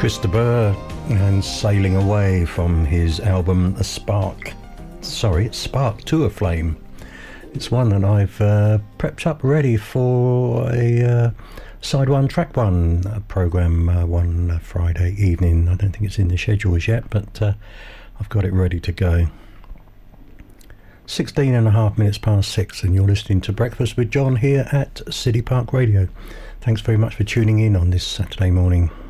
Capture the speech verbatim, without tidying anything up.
Chris de Burgh and Sailing Away from his album A Spark. Sorry, it's Spark to a Flame. It's one that I've uh, prepped up ready for a uh, side one, track one uh, program uh, one uh, Friday evening. I don't think it's in the schedules yet, but uh, I've got it ready to go. sixteen and a half minutes past six, and you're listening to Breakfast with John here at City Park Radio. Thanks very much for tuning in on this Saturday morning.